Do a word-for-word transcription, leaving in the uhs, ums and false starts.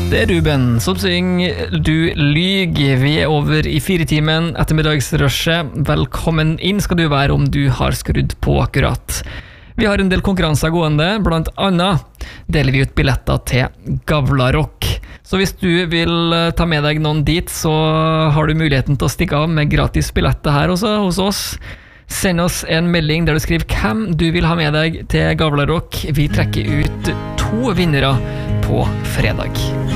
Det er Ruben som synger Du lyg. Vi er over i fire timen ettermiddagsrushet. Velkommen inn skal du være om du har skrudd på akkurat. Vi har en del konkurranser gående, blant annet deler vi ut billetter til Gavlarock. Så hvis du vil ta med deg noen dit, så har du muligheten til å stikke av med gratis billetter her også, hos oss. Send oss en melding der du skriver hvem du vil ha med deg til Gavlarock. Vi trekker ut to vinnere på fredag.